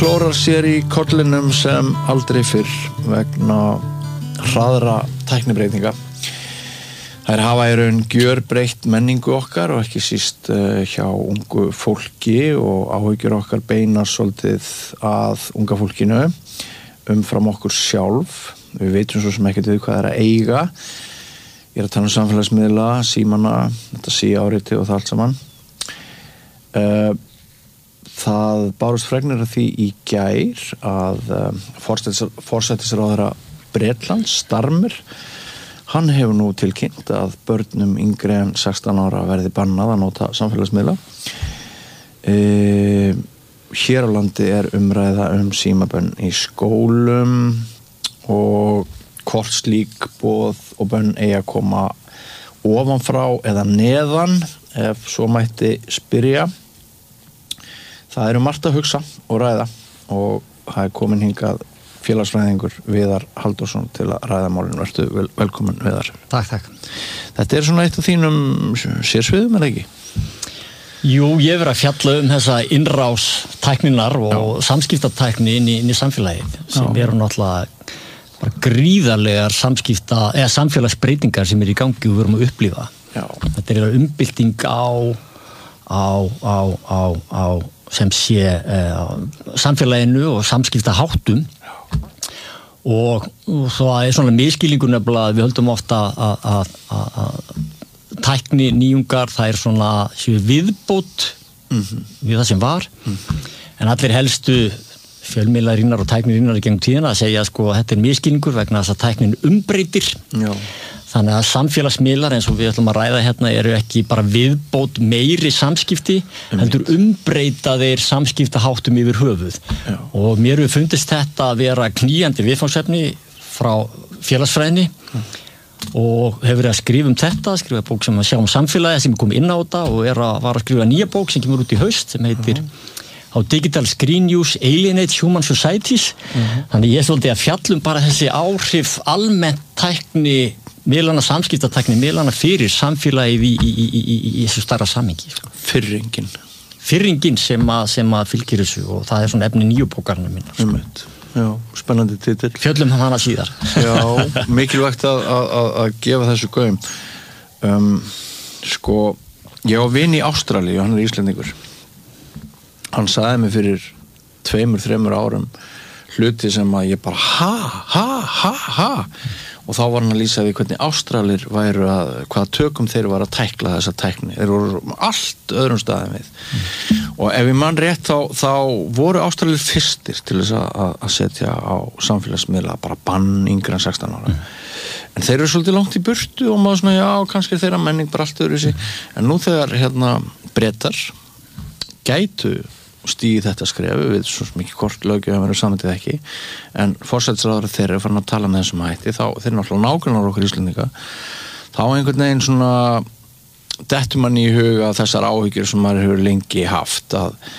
Klórar sér í kollinum sem aldrei fyrr vegna hraðra tæknibreytinga. Þær hafa í raun gjörbreytt menningu okkar og ekki síst hjá ungu fólki og áhyggjur okkar beinar svolítið að unga fólkinu umfram okkur sjálf. Við veitum svo sem ekkert við hvað að eiga. Ég að tala samfélagsmiðla, símana, þetta síáriti og það allt saman. Það bárust fregnir af því í gær að forsætisráðherra Bretlands, Starmer, hann hefur nú tilkynnt að börnum yngri en 16 ára verði bannað að nota samfélagsmiðla. Hér á landi umræða símabönn í skólum og hvort slík boð og bönn eigi að koma ofanfrá eða neðan, ef svo mætti spyrja. Það margt að hugsa og ræða og það komin hingað félagsfræðingur Viðar Halldórsson til að ræða málinu. Vertu velkomin, Viðar. Takk. Þetta svona eitt af þínum sérsviðum, eða ekki? Jú, ég verið að fjalla þessa innrás tækninnar og samskiptatækni inn í samfélagið sem náttúrulega bara gríðarlegar samfélagsbreytingar sem í gangi og við erum að upplifa. Já. Þetta umbylting á sem sé samfélaginu og samskiptaháttum og það svona miskilningur nefnilega að við höldum ofta að tækni nýjungar það svona viðbót við það sem var en allir helstu fjölmiðlarinnar og tæknirinnar í gegnum tíðina að segja að þetta miskilningur vegna þess að tæknin umbreytir. Já. Þannig að samfélagsmiðlar eins og við ætlum að ræða hérna eru ekki bara viðbót meiri samskipti, heldur umbreyta þeir samskiptaháttum yfir höfuð. Já. Og mér hefur fundist þetta að vera knýjandi viðfangsefni frá félagsfræðinni og hefur verið að skrifa bók sem að sjá samfélagið sem kom inn á þetta og var að skrifa nýja bók sem kemur út í haust sem heitir How Digital Screen Use Alienates Human Societies. Þannig ég svolítið að fjallum bara þessi áhrif almennt tækni miðlana samskiptatækni, miðlana fyrir samfélagið í þessu stærra samhengi. Fyrringin sem að fylgir þessu og það svona efni nýju bókarinnar minna. Já, spennandi titill. Fjöllum hana síðar. Já, mikilvægt að gefa þessu gaum. Ég á vin í Ástralíu, hann Íslendingur. Hann sagði mig fyrir 2-3 árum hluti sem að ég bara og þá var hann að lýsa því hvernig Ástralir væru hvaða tökum þeir var að tækla þessa tækni. Þeir voru allt öðrum staðum við. Og ef ég man rétt þá voru Ástralir fyrstir til þess að setja á samfélagsmiðla bara bann yngri en 16 ára. En þeir eru svolítið langt í burtu og maður svona, kannski þeirra menning bara allt öðru sig. En nú þegar Bretar gætu stíði þetta skrefi við svo mikið kort löggjöf að vera samtið ekki en forsætisráðherra þeirra farin að tala með þessum hætti þá þeir náttúrulega nágrannar okkur Íslendinga þá einhvern veginn svona dettur mann í huga þessar áhyggjur sem maður hefur lengi haft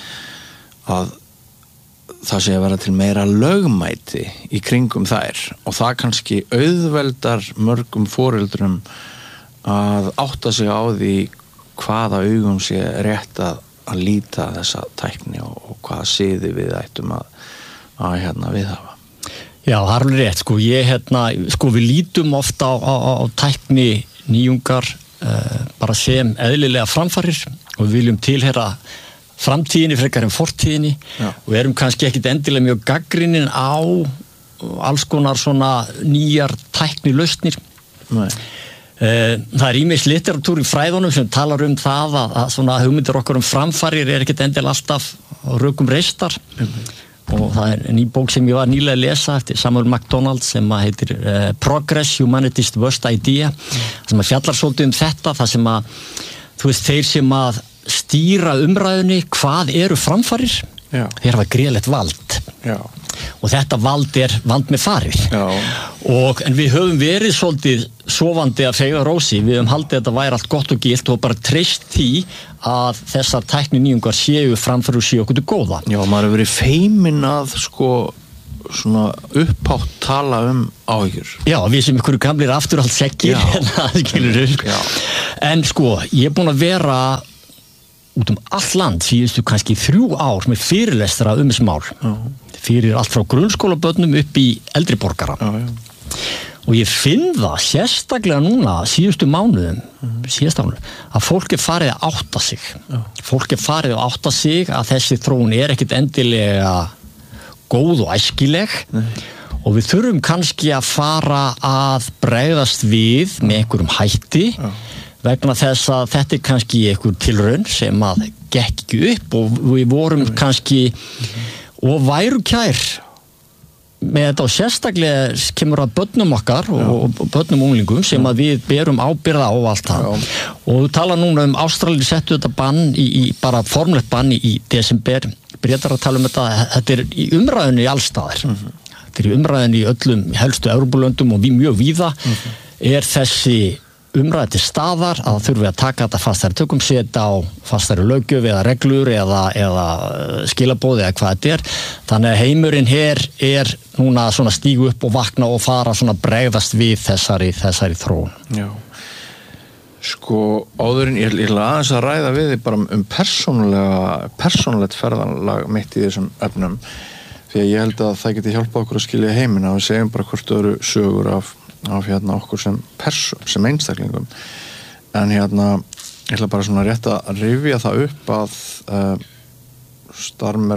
að það sé að vera til meira lögmæti í kringum þær og það kannski auðveldar mörgum foreldrum að átta sig á því hvaða augum sé rétt að líta þessa tækni og hvaða siði við ættum að viðhafa. Já, það alveg rétt, við lítum ofta á tækni nýjungar bara sem eðlilega framfarir og við viljum tilheyra framtíðinni frekar en fortíðinni og erum kannski ekkit endilega mjög gagnrýnin á alls konar svona nýjar tæknilausnir. Nei. Það ýmis litteratúr í fræðunum sem talar það að svona hugmyndir okkar framfarir ekkert endilega alltaf á rökum reistar og það ný bók sem ég var nýlega að lesa eftir Samuel MacDonald sem heitir Progress, Humanity's Worst Idea sem að fjallar svolítið þetta það sem að þeir sem að stýra umræðunni hvað eru framfarir þeir hafa gríðarlegt vald og þetta vald vald með farið en við höfum verið svolítið sofandi að fegja rósi við höfum haldið að þetta væri allt gott og gilt og bara treyst því að þessar tækni nýjungar séu framfæri og séu okkur til góða. Já, maður hefur verið feiminn að svona upphátt tala áhyggjur. Já, við sem ykkur gamlir afturhald sekkir en ég er búin að vera út allt land síðustu kannski 3 ár með fyrirlestra þessi mál fyrir allt frá grunnskólabörnum upp í eldri borgara og ég finn það sérstaklega núna síðustu mánuðum að fólk farið að átta sig að þessi þróun ekkert endilega góð og æskileg og við þurfum kannski að fara að bregðast við með einhverjum hætti vegna þess að þetta kannski einhver tilraun sem að gekk ekki upp og við vorum kannski og væru kær með þetta og sérstaklega kemur að börnum okkar og börnum unglingum sem að við berum ábyrgð á allt það og þú tala núna Ástralíu settu þetta bann í bara formlegt bann í desember Bretar að tala þetta í umræðunni allstaðar þetta í umræðunni í öllum helstu Evrópulöndum og mjög víða þessi umræði til staðar að þurfi að taka þetta fastari tökum setja á fastari löggjöf eða reglur eða skilaboð eða hvað þetta þannig að heimurinn núna svona stígu upp og vakna og fara svona bregðast við þessari þróun. Já. Sko áðurinn ég aðeins að ræða við þig bara persónulegt ferðalag mitt í þessum efnum því að ég held að það geti hjálpað okkur að skilja heimina og við segjum bara hvort öðru sögur af okkur sem einstaklingum en ég ætla bara svona rétt að rifja það upp að Starmer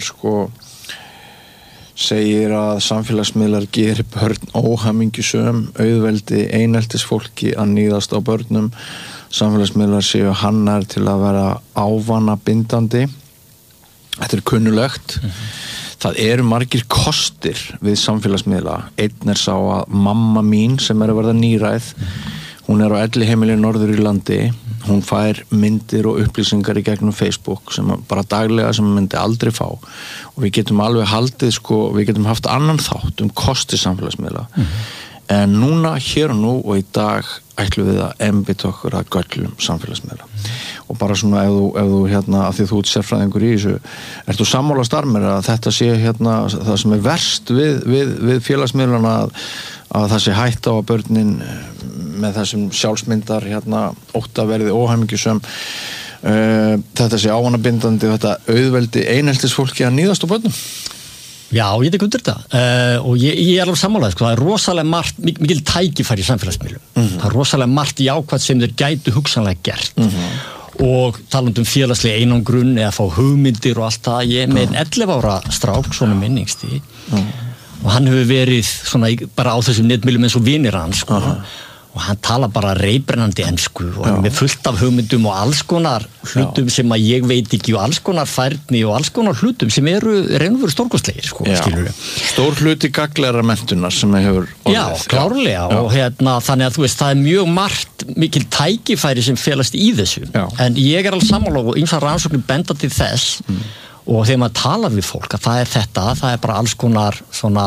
segir að samfélagsmiðlar gerir börn óhamingjusöm auðveldi eineltisfólki að níðast á börnum samfélagsmiðlar séu hannar til að vera ávana bindandi þetta kunnulegt Það eru margir kostir við samfélagsmiðla. Einn sá að mamma mín sem að verða níræð, hún á elliheimili norður í landi, hún fær myndir og upplýsingar í gegnum Facebook sem bara daglega sem myndi aldrei fá. Og við getum alveg haldið, við getum haft annan þátt kosti samfélagsmiðla. En núna, hér og nú og í dag ætlum við að einbeita okkur að göllum samfélagsmiðla. Og bara svona ef þú af því þú ert sérfræðingur í þessu, ert þú sammála Starmer að þetta sé það sem verst við félagsmiðlana að það sé hætt á að börnin með þessum sjálfsmyndar óttaverði óhamingjusöm þetta sé ávanabindandi þetta auðveldi eineltisfólki að níðast á börnum? Já, ég tek undir þetta og ég alveg sammálaði, það rosalega margt, mikil tækifæri í samfélagsmiðlum. Það rosalega margt jákvætt sem þeir gætu hugsanlega gert og talandi félagslega einangrun eða fá hugmyndir og allt það. Ég með 11 ára strák, svona minningsti og hann hefur verið svona bara á þessum netmiðlum eins og vinir hans og hann tala bara reiprennandi ensku og hann er með fullt af hugmyndum og alls konar hlutum sem að ég veit ekki og alls konar færni og alls konar hlutum sem eru reynveru stórkostlegir skilur við. Stór hluti gagnlegra menntunar sem hefur orðið. Já, klárlega og þannig að þú veist, það er mjög margt mikil tækifæri sem felast í þessu en ég alveg sammála og ýmsar rannsóknir benda til þess og þegar maður talar við fólk að það er bara alls konar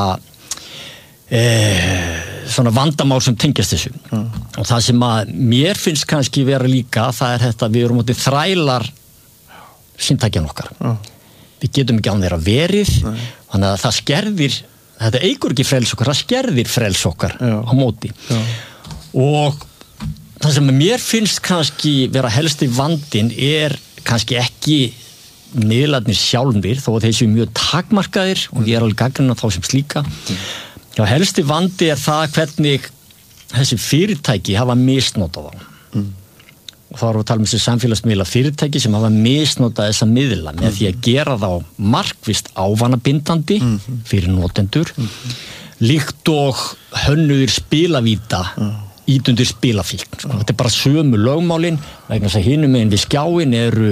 svona vandamál sem tengjast þessu og það sem að mér finnst kannski vera líka það er þetta við erum mótið þrælar símtækjan okkar við getum ekki án þeirra verið þannig að það skerðir þetta eigur ekki frels okkar, það skerðir frels okkar á móti og það sem mér finnst kannski vera helsti vandinn er kannski ekki miðlarnir sjálfir þó að þeir séu mjög takmarkaðir og ég alveg gagnrýna þá sem slíka Já, helsti vandi það hvernig þessi fyrirtæki hafa misnotað á. Og þá erum við að tala þessi samfélagsmiðla fyrirtæki sem hafa misnotað þessa miðla með því að gera þá markvisst ávanabindandi fyrir notendur, líkt og hönnuðir spilavíta ítundir spilafíkn. Þetta bara sömu lögmálin, vegna þess að hinum megin við skjáin eru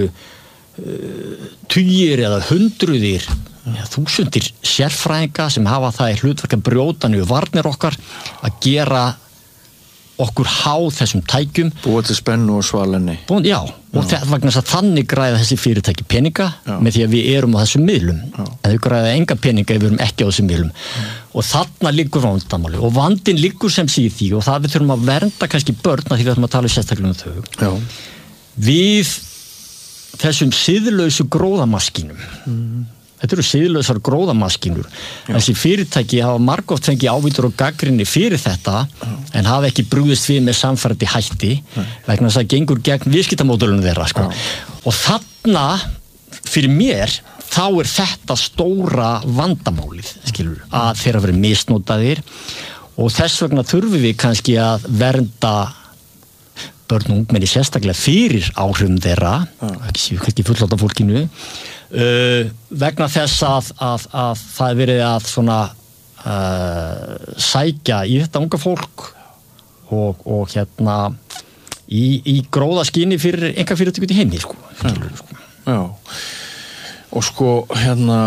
tugir eða hundruðir þúsundir sérfræðinga sem hafa það í hlutverk að brjóta niður varnir okkar að gera okkur háð þessum tækjum búa til spennu og svalenni og vegna þess að þannig græða þessi fyrirtæki peninga með því að við erum á þessum miðlum en þau græða enga peninga ef við erum ekki á þessum miðlum og þarna liggur vandamáli og vandinn liggur sem sé í því og það við þurfum að vernda kannski börn að því við ætlum að tala sérstaklega þau við þessum siðlausu gróðamaskínum Þetta eru siðlausar gróðamaskínur. Þessi fyrirtæki hafa margoft fengið ávítur og gagnrýni fyrir þetta en hafa ekki brugðist við með samfærandi hætti vegna þess að gengur gegn viðskiptamódelunum þeirra. Og þarna þarna fyrir mér þá þetta stóra vandamálið, skilur, að þeir hafa verið misnotaðir og þess vegna þurfum við kannski að vernda börn og ungmenni sérstaklega fyrir áhrifum þeirra, ekki fullláta fólkinu, vegna þess að það er verið að svona sækja í þetta unga fólk og hérna í gróðaskyni fyrir einhver fyrirtæki í heimi, sko. Já. Og sko, hérna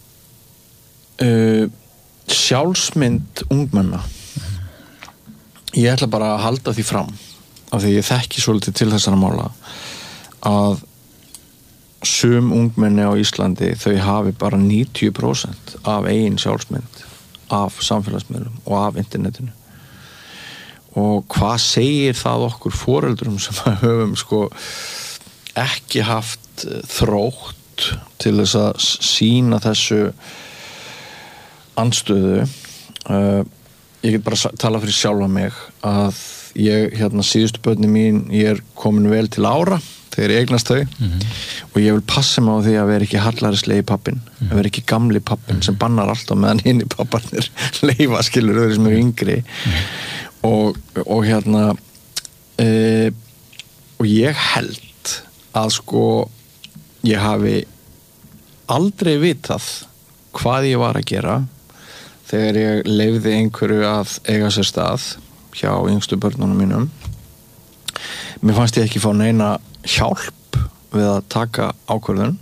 sjálfsmynd ungmenna, ég ætla bara að halda því fram af því ég þekki svolítið til þessara mála að sum ungmenni á Íslandi þau hafi bara 90% af eigin sjálfsmynd af samfélagsmiðlum og af internetinu og hvað segir það okkur foreldrum sem höfum sko ekki haft þrótt til þess að sýna þessu andstöðu. Ég get bara tala fyrir sjálfa mig að ég, síðustu börnin mín, ég komin vel til ára þegar ég eignast þau og ég vil passa mig á því að vera ekki hallærislegi pappinn, að vera ekki gamli pappinn sem bannar alltaf meðan hinni papparnir leifa, skilur, þau sem eru yngri og og ég held að sko ég hafi aldrei vitað hvað ég var að gera þegar ég leyfði einhverju að eiga sér stað hjá yngstu börnunum mínum. Mér fannst ég ekki fá neina hjálp við að taka ákvörðun.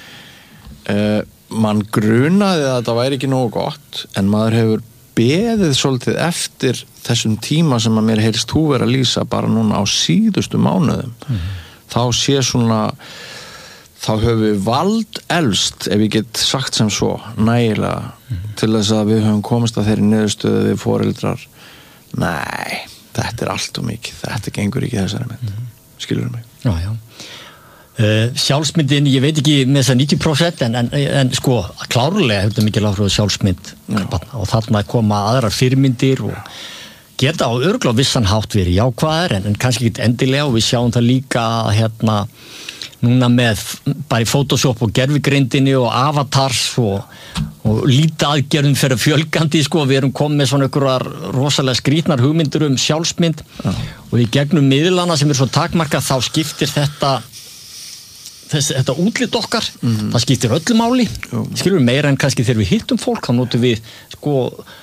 Man grunaði að þetta væri ekki nógu gott en maður hefur beðið svolítið eftir þessum tíma sem að mér heyrist þú vera að lýsa bara núna á síðustu mánuðum. Þá sé svona þá höfum við vald elst ef ég get sagt sem svo nægilega til þess að við höfum komist að þeirri niðurstöðu við foreldrar nei, þetta allt og mikið þetta gengur ekki þessari mynd skilur mig. Já. Sjálfsmyndin, ég veit ekki með þess að 90% en sko, klárlega hefur þetta mikið áhrif á sjálfsmynd og þarna koma aðrar fyrirmyndir og geta á örugglega vissan hátt verið jákvæðar en kannski ekki endilega og við sjáum það líka hérna núna með bara í Photoshop og gervigreindinni og avatars og lítið aðgerðum fyrir fjölgandi sko, við erum komið með svona einhverjar rosalega skrýtnar hugmyndur sjálfsmynd og í gegnum miðlana sem svo takmarkað þá skiptir þetta útlit okkar það skiptir öllu máli skilur við meira en kannski þegar við hittum fólk þá notum við sko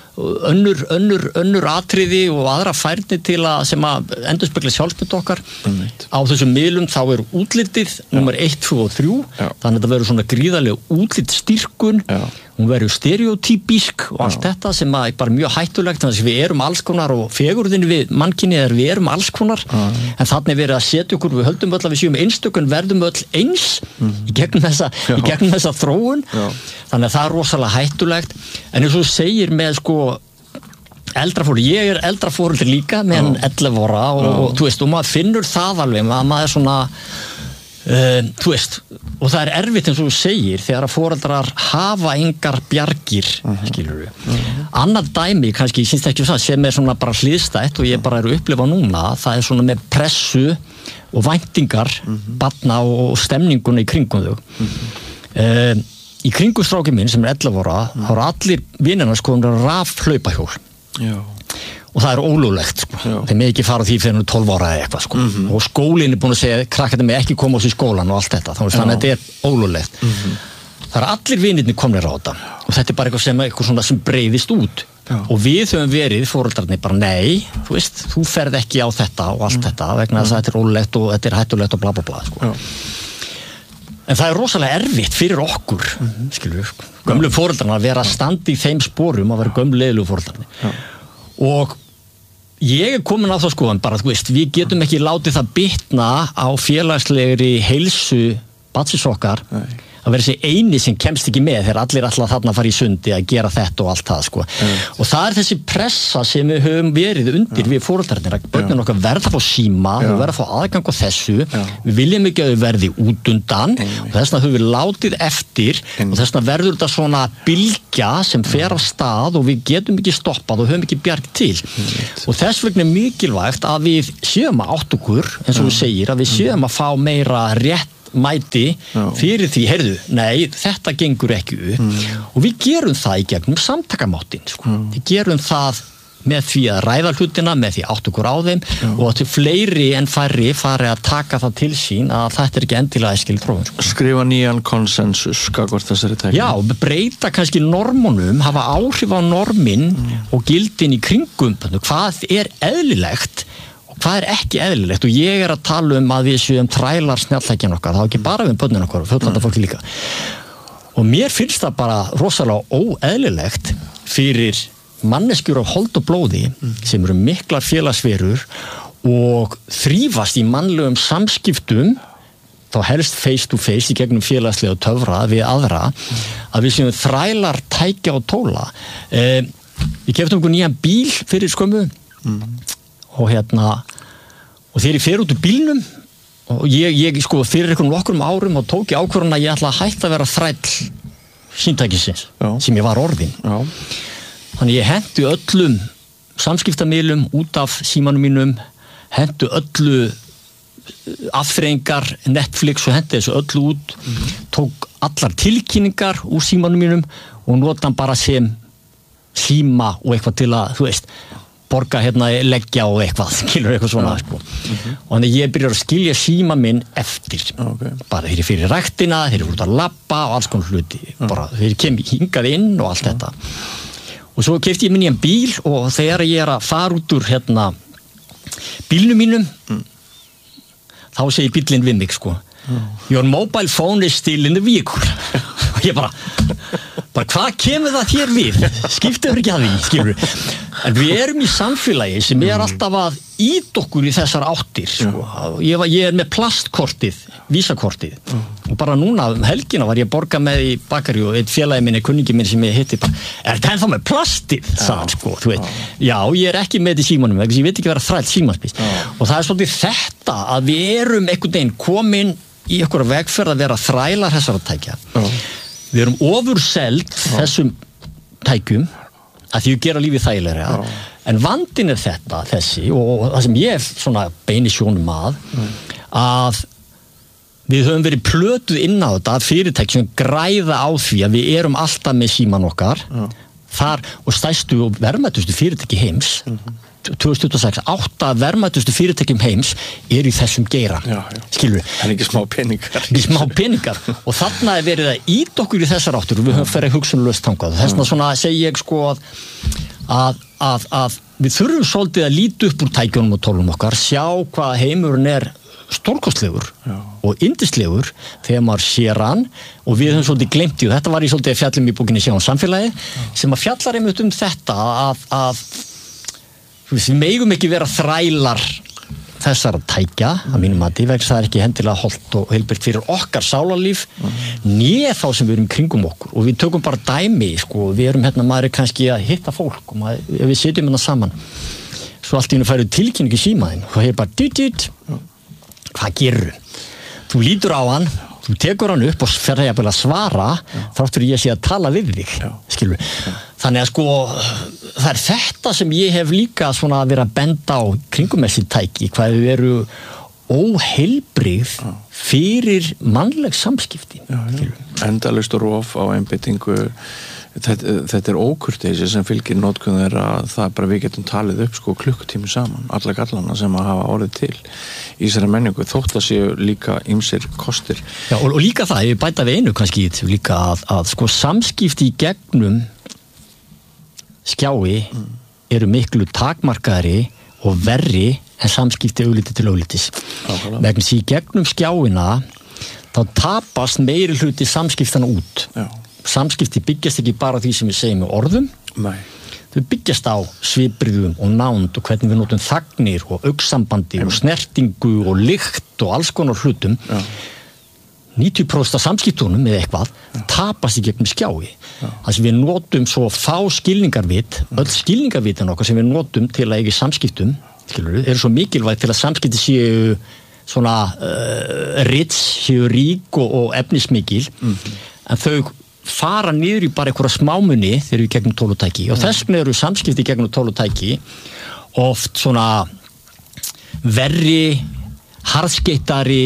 önnur atriði og aðra færni til að sem að endurspegla sjálfsmynd okkar á þessum miðlum þá útlitið nummer 1, 2 og 3 þannig að þetta verður svona gríðarlega útlitsstyrkun hún verður stereotypísk og allt þetta sem að bara mjög hættulegt þannig að við erum alls konar og fegurðin við mannkynið við erum alls konar en þannig verið að setja okkur við höldum öll að við séum einstökun verðum öll eins í gegnum þessa þróun þannig að það er rosalega hættulegt en eins og þú segir með sko eldra fólk, ég eldra fólk líka með 11 ára og þú veist og maður finnur það alveg maður er svona þú veist, og það er erfitt eins og þú segir þegar að foreldrar hafa engar bjargir, skilur við annað dæmi, kannski, ég syns ekki það sem er svona bara hliðstætt og ég bara er að upplifa núna, það er svona með pressu og væntingar barna og stemninguna í kringum þau í kringum strákinn minn sem er 11 ára þá eru allir vinirna sko rafhlaupahjól og það er ólöglegt sko. Þeir með ekki fara því fyrir 12 ára eða eitthvað sko. Og skólinn er búin að segja krakkarnir með ekki koma á sig í skólan og allt þetta þannig að þetta er ólöglegt það eru allir vinirnir komnir á þetta og þetta er bara eitthvað sem breiðist út og við höfum verið foreldrarnir bara nei, þú veist, þú ferð ekki á þetta og allt þetta vegna þess að þetta er ólöglegt og þetta er hættulegt og bla bla bla sko. En það er rosalega erfitt fyrir okkur skilur við, gömlu foreldrarna að vera að standa í þeim sporum að vera gömlu leiðilegu foreldrarnir og ég er komin á það skoðan bara, þú veist, við getum ekki látið það bitna á félagslegri heilsu barnsins okkar að vera þessi eini sem kemst ekki með þegar allir alltaf þarna fara í sundi að gera þetta og allt það sko. Og það er þessi pressa sem við höfum verið undir við foreldrarnir að börnin okkar verða að fá síma þau verða að fá aðgang á þessu við viljum ekki að þau verði út undan og þess vegna höfum við látið eftir og þess vegna verður þetta svona bylgja sem fer af stað og við getum ekki stoppað og höfum ekki bjarg til og þess vegna er mikilvægt að við séum að átt okkur eins og þú segir að við séum að fá meira rétt mæti fyrir því, heyrðu, nei, þetta gengur ekki upp og við gerum það í gegnum samtakamáttin, sko. Við gerum það með því að ræða hlutina, með því að átta okkur á þeim og að til fleiri en færri fari að taka það til sín að þetta ekki endilega æskild þróun. Sko. Skrifa nýjan konsensus gagnvart þessari tækni. Já, breyta kannski normunum, hafa áhrif á normin og gildin í kringum, hvað er eðlilegt og hvað er ekki eðlilegt og ég að tala að við séum þrælar snjalltækjan okkar, þá ekki bara við börnin okkar og fullanda fólki líka. Og mér finnst það bara rosalega óeðlilegt fyrir manneskjur á hold og blóði sem eru miklar félagsverur og þrífast í mannlegum samskiptum þá helst face to face í gegnum félagslega töfra við aðra að við séum þrælar tækja og tóla ég kefti okkur nýjan bíl fyrir skömmu og og þegar ég fer út úr bílnum og ég sko fyrir nokkrum árum og tók ég ákvörðun að ég ætla að hætta að vera þræll símtækisins sem ég var orðinn Þannig ég hentu öllum samskiptamiðlum út af símanum mínum, hentu öllu afþreyingar, Netflix og hentu þessu öllu út, tók allar tilkynningar úr símanum mínum og nota hann bara sem síma og eitthvað til að, þú veist, borga leggja og eitthvað, skilur eitthvað svona, sko. Og þannig ég byrjar að skilja síma minn eftir, bara þeir eru fyrir ræktina, þeir eru út að labba og alls konar hluti, bara þeir kemur hingað inn og allt þetta. Og svo keypti ég minni en bíl og þegar ég að fara út úr bílnum mínum þá segir bíllinn við mig sko Your mobile phone is still in the vehicle og ég bara hvað kemur það þér við? Skiptir ekki að því, skilur en við erum í samfélagi sem alltaf að ít okkur í þessar áttir sko. Ég með plastkortið vísakortið og bara núna helgina var ég að borga með í bakari og einn félagi minni, kunningi minn sem ég hitti bara, þetta ennþá með plastið? Sagði, sko, þú veit, já, ég ekki með í símanum ég veit ekki vera þræll símanspís og það svolítið þetta að við erum einhvern veginn komin í einhverja vegferð að vera þrælar þessara tækja við erum ofurseld þessum tækjum að því við gera lífið þægilega en vandinn er þessi og það sem ég svona beini sjónum að við höfum verið plötuð inn á þetta fyrirtæki sem græða á því að við erum alltaf með síman okkar þar og stærstu og verðmætustu fyrirtæki heims 2026, 8 verðmætustu fyrirtækjum heims í þessum geira skilur við. En ekki smá peningar og þarna verið að ít okkur í þessar áttur og við höfum ferið hugsunlaust þangað þessna svona segi ég sko að við þurfum svolítið að líta upp úr tækjunum og tólum okkar sjá hvað heimurinn stórkostlegur og yndislegur þegar maður sér hann og við höfum svolítið gleymt í og þetta var í svolítið fjallum í bókinni Sjá samfélagi sem að fjallar einmitt þetta að við megum ekki vera þrælar þessara tækja að mínum mati vegna það ekki hendilega holdt og heilbrigt fyrir okkar sálarlíf né þá sem við erum kringum okkur og við tökum bara dæmi sko, við erum maður kannski að hitta fólk og við sitjum saman svo allt í einu færu tilkynningu í símaðinn og bara hvað gerur þú lítur á hann þú tekur hann upp og fer að svara þáttur ég sé að tala við þig skilur þannig að sko það þetta sem ég hef líka svona að vera að benda á kringum þessi tæki hvað þau eru óheilbrigð fyrir mannleg samskipti endalaust rof á einbeitingu þetta ókurteisi sem fylgir notkun þeirra það bara við getum talið upp sko klukkutími saman alla gallana sem að hafa orðið til í þessari menningu þótt að séu líka ýmsir kostir og líka það, ég bæta við einu kannski líka að sko samskipti í gegnum skjái eru miklu takmarkaðri og verri en samskipti augliti til auglitis vegna því í gegnum skjáina þá tapast meiri hluti samskiptana út samskipti byggjast ekki bara því sem við segjum með orðum þau byggjast á svipbrigðum og nánd og hvernig við notum þagnir og augnsambandi og snertingu og lykt og alls konar hlutum 90% af samskiptunum eða eitthvað tapast í gegnum skjái það sem við notum svo fá skilningarvit öll skilningarvitin okkar sem við notum til að eiga samskiptum eru svo mikilvægt til að samskipti séu svona rits, séu rík og efnismikil en þau fara niður í bara einhverja smámuni þegar við gegnum tólutæki og þess vegna eru samskipti gegnum tólutæki oft svona verri harðskeyttari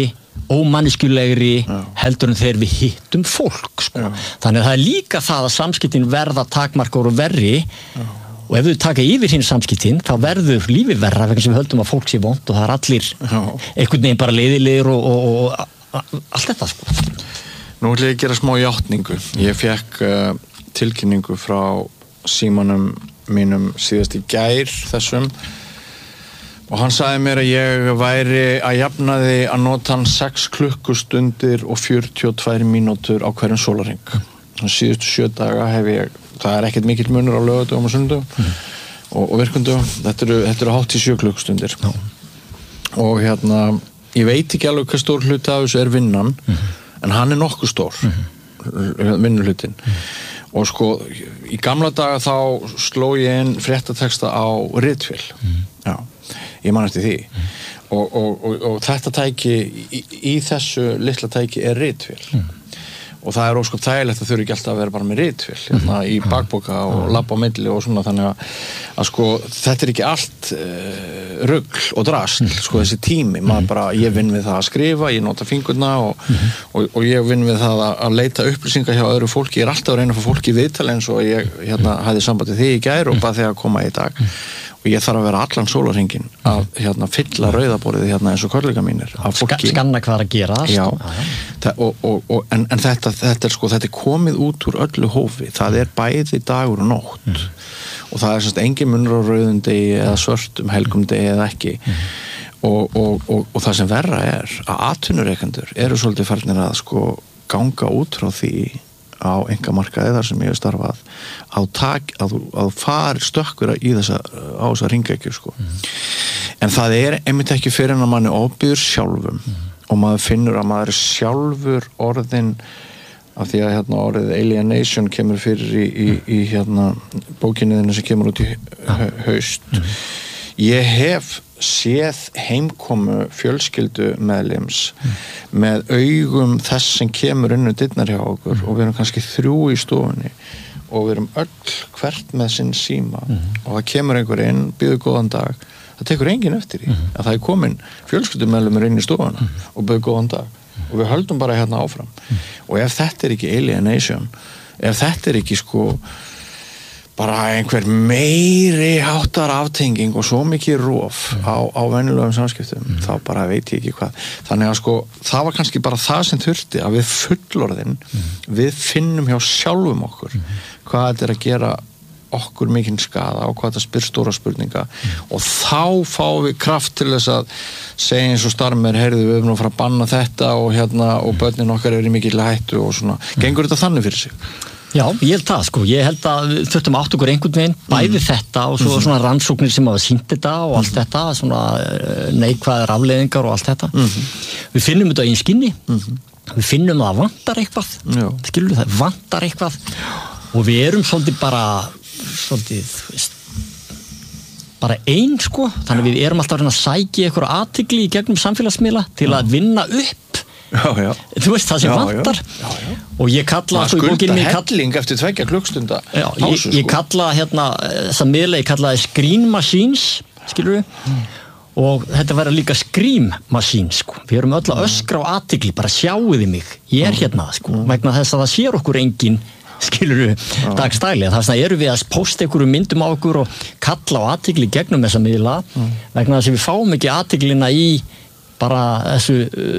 ómanneskjulegri heldur en þegar við hittum fólk sko. Þannig að það líka það að samskiptin verða takmarkar og verri og ef við taka yfir hinn samskiptin þá verður lífið verra vegna sem við höldum að fólk sé vont og það allir einhvern veginn bara leiðilegir og allt þetta sko. Nú ætla ég að gera smá játningu. Ég fekk tilkynningu frá símanum mínum síðast í gær þessum og hann sagði mér að ég væri að jafnaði að nota hann 6 klukkustundir og 42 mínútur á hverjum sólarhring. Síðustu 7 daga hef ég, það ekkert mikill munur á laugardögum og sunnudögum og virkundögum, þetta eru hátt í 7 klukkustundir. Og ég veit ekki alveg hvað stór hluti af þessu vinnan, en hann nokkuð stór, vinnuhlutin. Og sko, í gamla daga þá sló ég inn fréttateksta á ritvél. Já. Ég man eftir því og þetta tæki í þessu litla tæki ritvél og það ósköp þægilegt að þurfi ekki alltaf að vera bara með ritvél í bakboka og labba á milli og svona þannig að sko þetta ekki allt rugl og drasl sko þessi tími, maður bara, ég vinn við það að skrifa, ég nota fingurna og ég vinn við það að leita upplýsingar hjá öðru fólki, ég alltaf að reyna að fá fólki í viðtal eins og ég hafði samband við þig í gær og bað þig að koma í dag og ég þarf að vera allan sólarhringinn að fylla rauðaborðið eins og kollega mínir af fólki. Skanna hvað að gera. Já, en þetta komið út úr öllu hófi, það bæði dagur og nótt og það semst engin munur á rauðum degi eða svörtum helgum degi eða ekki og það sem verra að atvinnurekendur eru svolítið farnir að sko ganga út frá því á einkamarkaði þar sem ég hef starfað að fara stökkur í þessa hringekju sko. En það einmitt ekki fyrir en að manni ofbýður sjálfum og maður finnur að maður sjálfur orðin af því að orðið alienation kemur fyrir í bókinniðinu sem kemur út í haust. Ég hef séð heimkomu fjölskyldu meðlims með augum þess sem kemur inn dyrnar hjá okkur og við erum kannski 3 í stofunni og við erum öll hvert með sinn síma og það kemur einhver inn, býður góðan dag, það tekur enginn eftir því að það komin fjölskyldu meðlimur inn í stofuna og býður góðan dag og við höldum bara áfram og ef þetta ekki alienation, ef þetta ekki sko bara einhver meiri háttar aftenging og svo mikið rof á venjulegum samskiptum, þá bara veit ég ekki hvað. Þannig að sko, það var kannski bara það sem þurfti að við fullorðin, við finnum hjá sjálfum okkur hvað þetta að gera okkur mikinn skaða og hvað þetta spyr stóra spurninga og þá fáum við kraft til þess að segja eins og Starmer, heyrðu við nú að fara að banna þetta og börnin okkar eru í mikill hættu og svona. Gengur þetta þannig fyrir sig? Já, ég held það sko, ég held að við þurftum átt okkur einhvern veginn, bæði þetta og svo svona rannsóknir sem hafa sýnt þetta og allt þetta, svona neikvæðar afleiðingar og allt þetta. Við finnum þetta í skinni, við finnum að vantar eitthvað, skilur það, vantar eitthvað og við erum svolítið bara, bara einn sko, þannig við erum alltaf að reyna að sækja eitthvað athygli í gegnum samfélagsmiðla til að vinna upp. Já. Þú veist það sem vantar og ég kalla sko í bókinni helling eftir 2 klukkstunda pásu ég kalla þessa miðla, ég kalla það screen machines skilur við og þetta verður líka scream machines sko. Við erum öll að öskra á athygli, bara sjáuði mig ég sko, vegna þess að það sér okkur engin skilur við dagstæli þess að erum við að posta einhverju myndum á okkur og kalla á athygli gegnum þessa miðla vegna þess að við fáum ekki athyglina í bara þessu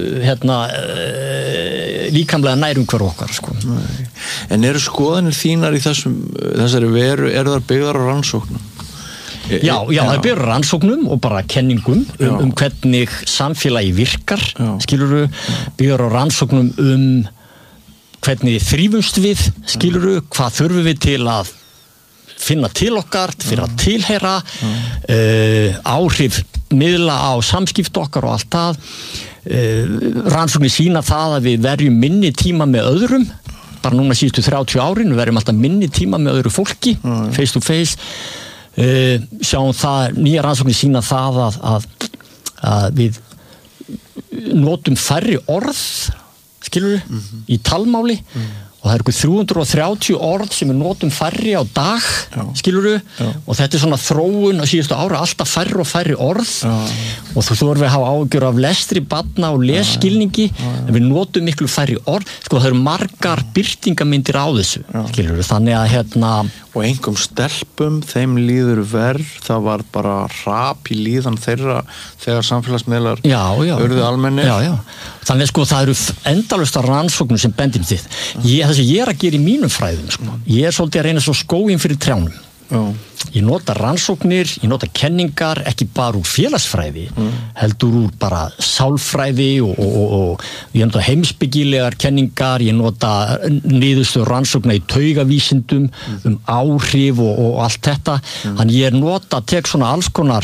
líkamlega nærum hver okkar sko. En eru skoðanir þínar í þessari veru, eru þar byggðar á rannsóknum? Já, það er byggðar á rannsóknum og bara kenningum hvernig samfélagi virkar skilurðu, byggðar á rannsóknum hvernig þrífumst við skilurðu, hvað þurfum við til að finna til okkar, fyrir að tilheyra áhrif miðla á samskipt okkar og allt það rannsóknir sýna það að við verjum minni tíma með öðrum bara núna síðustu 30 árin við verjum alltaf minni tíma með öðru fólki face to face sjáum það, nýja rannsóknir sýna það að við notum færri orð skilur í talmáli og það eru 330 orð sem við notum færri á dag, skilurðu, og þetta er svona þróun á síðustu ára, alltaf færri og færri orð og þú þurfum við að hafa áhyggjur af lestri barna og lesskilningi en við notum miklu færri orð, sko það eru margar birtingamyndir á þessu, skilurðu, þannig að og einhverjum stelpum, þeim líður verð, það var bara rap í líðan þeirra þegar samfélagsmiðlar urðu almennir. Já. Þannig sko það eru endalausar rannsóknir sem bendir þitt. Það sem ég er að gera í mínum fræðum, sko. Ég er svolítið að reyna svo skóginn fyrir trjánum. Ég nota rannsóknir, ég nota kenningar, ekki bara úr félagsfræði, heldur úr bara sálfræði og ég nota heimsbyggilegar kenningar, ég nota niðurstöður rannsókna í taugavísindum áhrif og allt þetta. Þannig ég tek svona alls konar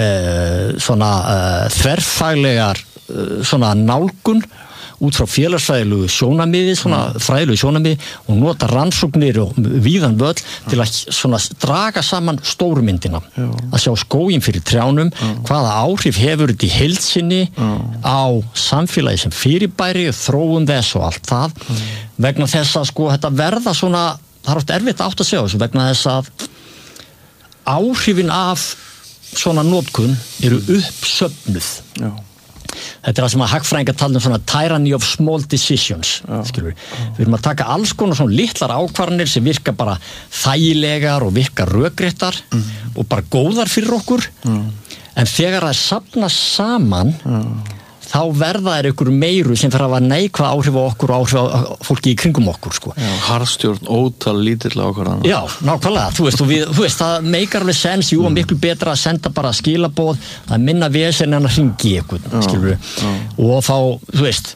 þverfaglegar svona nálgun út frá félagsfræðilegu sjónarmiði, svona fræðilegu sjónarmiði og nota rannsóknir og víðan völl til að svona draga saman stórmyndina, að sjá skóginn fyrir trjánum, hvaða áhrif hefur þetta í heild sinni á samfélagi sem fyrirbæri og þróun þess og allt það, vegna þess að sko þetta verða svona, það er oft erfitt átt að sjá þessu, vegna þess að áhrifin af svona notkun eru uppsöfnuð. Þetta er það sem að hagfræðingar tala svona tyranny of small decisions, skilur við. Við erum að taka alls konar svona litlar ákvarðanir sem virka bara þægilegar og virka rökréttar og bara góðar fyrir okkur, en þegar það safnast saman, þá verða ykkur meiru sem fyrir að hafa neikvæð áhrif á okkur og áhrif á fólki í kringum okkur, sko. Harðstjórn, ótal lítill ákvarðana. Já, nákvæmlega, þú veist, það meikar alveg sens, og miklu betra að senda bara skilaboð, að minna vesen en að hringi ykkur, skilur við, og þá, þú veist,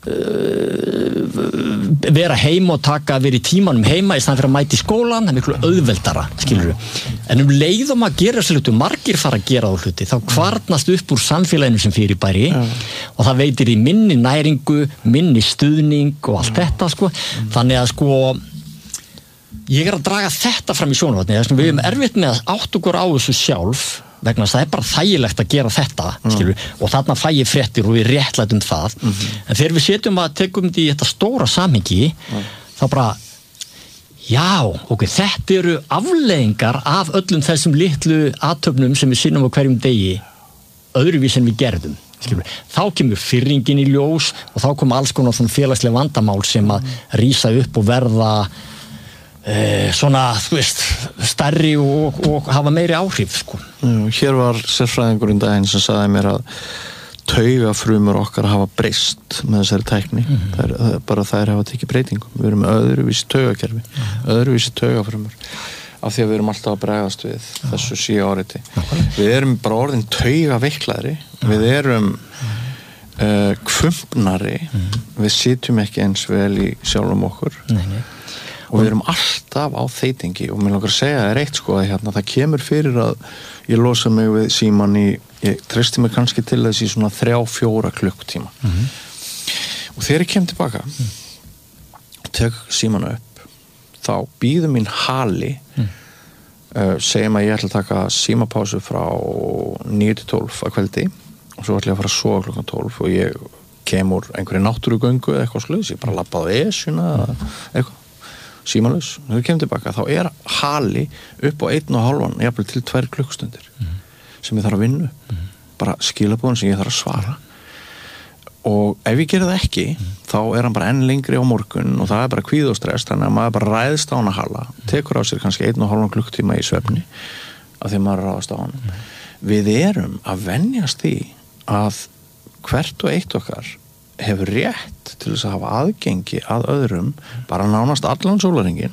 vera heima og vera í tímanum heima í staðinn fyrir að mæta í skólan, það er miklu auðveldara, skilur við. En leiðum að gera þessu hluti, margir fara að gera þá hluti, þá kvarnast upp úr samfélaginu sem fyrirbæri og það veitir í minni næringu, minni stuðning og allt þetta, sko. Þannig að, sko, ég að draga þetta fram í sjónarhorni, við erum erfitt með að átta okkur á þessu sjálf, vegna þess að það er bara þægilegt að gera þetta, skilur, og þarna fæ ég fréttir og við réttlætum það, en þegar við setjum að tekum þetta í þetta stóra samhengi, þá bara, þetta eru afleiðingar af öllum þessum litlu athöfnum sem við sinnum á hverjum degi, öðruvís en við gerðum, skilur. Þá kemur firringin í ljós og þá kom alls konar svona félagsleg vandamál sem að rísa upp og verða svona, þú veist, stærri og hafa meiri áhrif, sko. Hér var sérfræðingurinn daginn sem sagði mér að taugafrumur okkar hafa breyst með þessari tækni. Þær hafa tekið breytingum. Við erum með öðruvísi taugakerfi, öðruvísi taugafrumur, af því að við erum alltaf að bregðast við þessu síðáriti. Við erum bara orðin taugaveiklaðri, við erum kvumpnari, við sitjum ekki eins vel í sjálfum okkur. Og við erum alltaf á þeytingi og mér langar að segja það eitt, sko, að það kemur fyrir að ég losa mig við síman ég treysti mig kannski til þess í svona 3-4 klukkutíma og þegar ég kem tilbaka og tek síman upp, þá býður mín hali segjum að ég ætla að taka símapásu frá 9-12 að kveldi og svo ætla ég að fara að sofa klukkan 12 og ég kem úr einhverju náttúrugöngu eða eitthvað sluðis, ég bara labbaði esjuna eitthvað símanlaus, þegar ég kem tilbaka þá er hali upp á 1,5 jafnvel til 2 klukkustundir sem ég þarf að vinna bara skilabóðin sem ég þarf að svara og ef ég gera það ekki þá er hann bara enn lengri á morgun og það er bara kvíði og stress, þannig að maður bara ræðst á hann að hala, tekur á sér kannski 1,5 klukkutíma í svefni af því maður ráðast á hann. Við erum að venjast því að hvert og eitt okkar hefur rétt til þess að hafa aðgengi að öðrum bara nánast allan sólarhringinn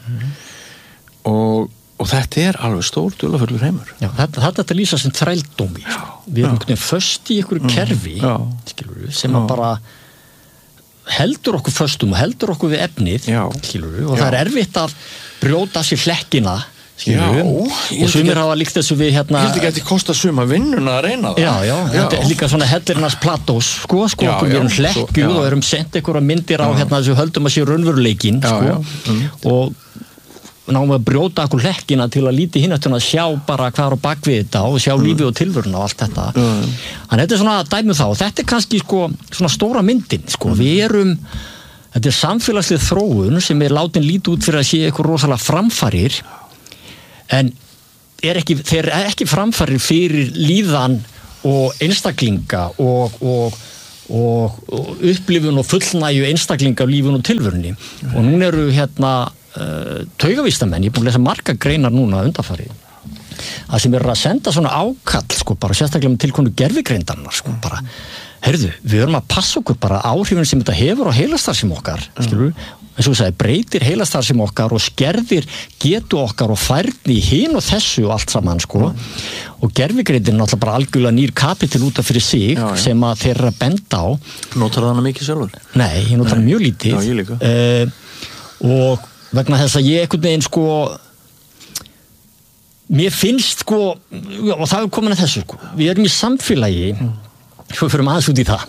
og þetta er alveg stór dularfullur heimur. Já, þetta lýsa sem þrældómi. Við erum einhvern veginn föst í einhverju kerfi, skilur við, sem að bara heldur okkur föstum og heldur okkur við efnið, skilur við, og það er erfitt að brjóta sér hlekkina, skilur við, og sumir hafa líkt þessu við Ég held ekki að þetta kosta suma vinnuna að reyna það. Þetta er líka svona hellirinnars platós, sko, við erum hlekkju og erum sendt einhverja myndir á þessu höldum að sé raunveruleikinn, sko, og náum að brjóta okkur hlekkina til að líti hinn eftir að sjá bara hvað er á bakvið þetta og sjá lífið og tilvöruna og allt þetta. Þannig þetta er svona dæmið þá, og þetta er kannski, sko, svona stóra myndin, sko, við erum þetta samfélagsleg þróun sem látin lítið út fyrir að sé eitthvað rosalega framfarir en þeir ekki framfarir fyrir líðan og einstaklinga og upplifun og fullnægju einstaklinga á lífun og tilverunni og núna eru taugavísindamenn, ég er búin að lesa margar greinar núna undanfarið það sem eru að senda svona ákall sko, bara sérstaklega með tilkonu gervigreindarinnar sko, bara, heyrðu, við erum að passa okkur bara áhrifin sem þetta hefur á heilastarfsemi okkar skilur, eins og þú sagði, breytir heilastarfsemi okkar og skerðir getu okkar og færni hin og þessu og allt saman sko og gervigreindin er náttúrulega bara algjörlega nýr kapitel út af fyrir sig sem að þeir eru að benda á. Notar það hana mikið sjálfur? Nei, ég notar hana mjög lítið. Já, ég líka. Og vegna þess að ég einhvern veginn sko mér finnst sko og það er komin að þessu sko við erum í samfélagi svo fyrir aðeins út í það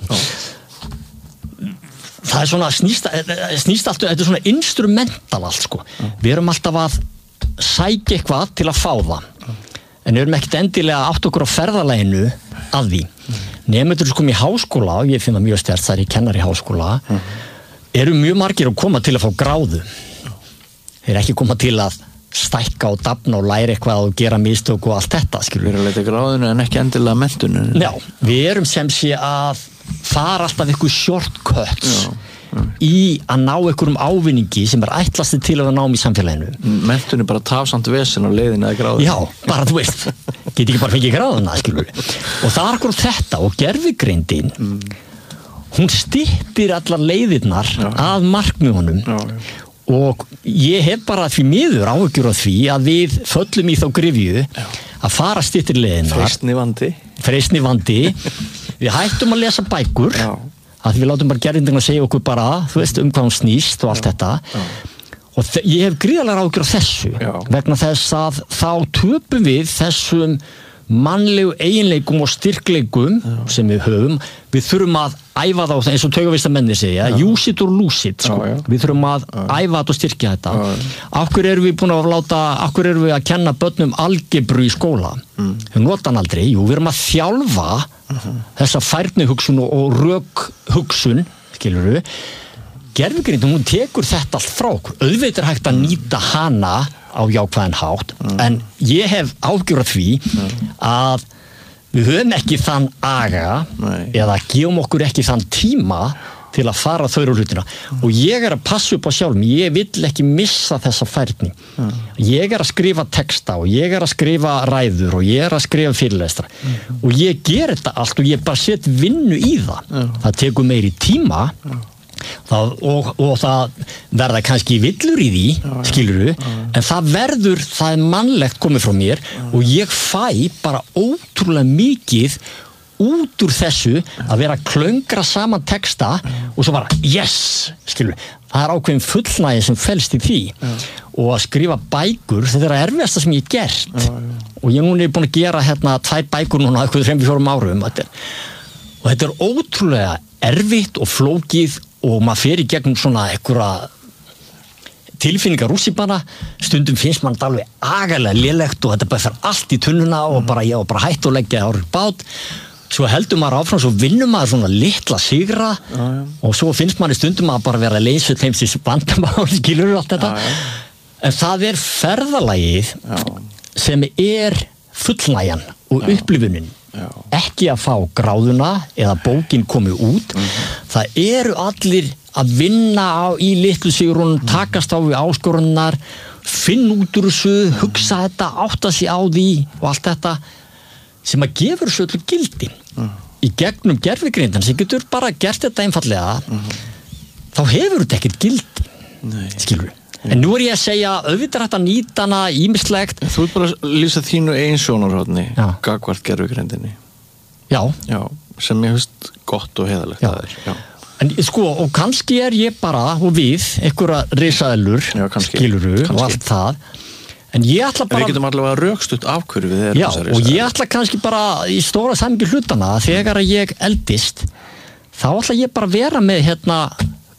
það er svona snýst allt, þetta er svona instrumental allt sko við erum alltaf að sækja eitthvað til að fá það en við erum ekkert endilega átt okkur á ferðalaginu að því nemendur sko í háskóla og ég finn það mjög sterkt það er ég kennar í háskóla eru mjög margir að koma til að fá gráðu þeir ekki koma til að stækka og dafna og læra eitthvað og gera mistök og allt þetta skilur. Við erum að leita gráðinu en ekki endilega menntuninu. Já, við erum sem sé að fara alltaf ykkur shortcuts í að ná einhverjum ávinningi sem ætlast til að ná í samfélaginu. Menntun er bara tafsamt vesen á leiðinu að gráðinu. Já, bara þú veist, get ekki bara fengið gráðuna skilur. Og það er akkurat þetta og gervigreindin hún styttir allar leiðirnar að markmiðunum og ég hef bara því miður áhyggjur af því að við föllum í þá gryfju að fara styttir leiðinar freistni vandi við hættum að lesa bækur að við látum bara gerðindina að segja okkur bara þú veist hvað hún snýst og allt þetta og ég hef gríðarlega áhyggjur af þessu vegna þess að þá töpum við þessum mannlegu eiginleikum og styrkleikum sem við höfum, við þurfum að æfa þá eins og taugavísindamennir segja use it or lose it, sko. Við þurfum að æfa þetta og styrkja þetta af hverju erum við búin að kenna börnum algebru í skóla við nota hann aldrei, við erum að þjálfa þessa færnihugsun og rökhugsun skilurðu gervigreindin, hún tekur þetta allt frá okkur auðvitað er hægt að nýta hana á jákvæðan hátt en ég hef ágjur af því að við höfum ekki þann aga eða gefum okkur ekki þann tíma til að fara þau hlutina og ég er að passa upp á sjálfum ég vill ekki missa þessa færni ég er að skrifa texta og ég er að skrifa ræður og ég er að skrifa fyrirlestra og ég ger þetta allt og ég bara set vinnu í það tekur meiri tíma og það verða kannski villur í því skilurðu, en það er mannlegt komið frá mér og ég fæ bara ótrúlega mikið út úr þessu að vera að klöngra saman texta og svo bara yes, skilurðu, það er ákveðin fullnægi sem felst í því og að skrifa bækur, þetta er að erfiðasta sem ég gert og ég núna er búin að gera 2 bækur núna 3-4 árum og þetta er ótrúlega erfitt og flókið og maður fer í gegnum svona einhverja tilfinningar rússíbana stundum finnst mann alveg agalega lélegt og þetta bara fer allt í tunnuna og bara ég var bara hætt að leggja árið bát svo heldur maður áfram, svo vinnur maður svona litla sigra og svo finnst manni stundum að bara vera leysu þeimsins vandamál, skilur allt þetta en það er ferðalagið sem er fullnægjan og upplifunin ekki að fá gráðuna eða bókin komið út það eru allir að vinna í litlu sigrunum, takast á við áskorunar, finna út úr þessu, hugsa þetta, átta sig á því og allt þetta sem að gefur þessu öllu gildi í gegnum gervigreindan sem getur bara gert þetta einfallega þá hefur þetta ekkert gildi skilur við en nú er ég að segja, auðvitað hægt að nýta hana ýmislegt. Þú ert bara að lýsa þínu eigin sjónarhorni gagnvart gervigreindinni. Já, sem ég finnst gott og heiðalegt að þér. En sko, og kannski er ég bara, og við, einhverja risaðlur, skiluru og allt það. En ég ætla bara... Við getum allavega rökstutt af hverju við erum þessari risaðlur. Og ég ætla kannski bara í stóra samhengi hlutana, þegar ég eldist, þá ætla ég bara að vera með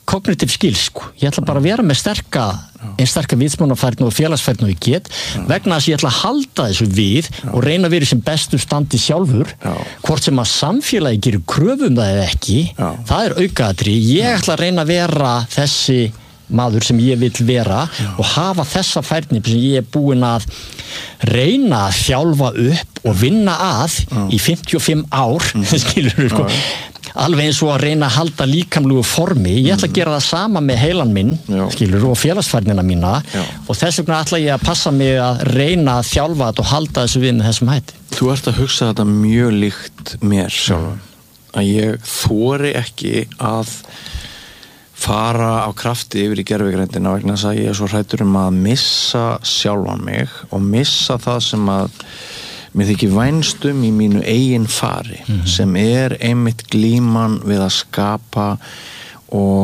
cognitive skills sko. Ég ætla bara að vera með eins sterka vitsmunafærni og félagsfærni og ég get vegna þess að ég ætla að halda þessu við og reyna að vera í sem bestu standi sjálfur hvort sem að samfélagi gerir kröfu það eða ekki, það aukaatriði. Ég ætla að reyna að vera þessi maður sem ég vil vera og hafa þessa færni sem ég búinn að reyna að þjálfa upp og vinna að í 55 ár skilurðu sko. Alveg eins og að reyna að halda líkamlegu formi. Ég ætla að gera það sama með heilan minn skilurðu og félagsfærnina mína og þess vegna ætla ég að passa mig að reyna að þjálfa þetta og halda þessu við með þessum hætti. Þú ert að hugsa þetta mjög líkt mér sjálfum að ég þori ekki að fara á krafti yfir í gervigreindina vegna þess að ég svo hræddur að missa sjálfan mig og missa það sem að mér þykir vænst í mínu eigin fari sem einmitt glíman við að skapa og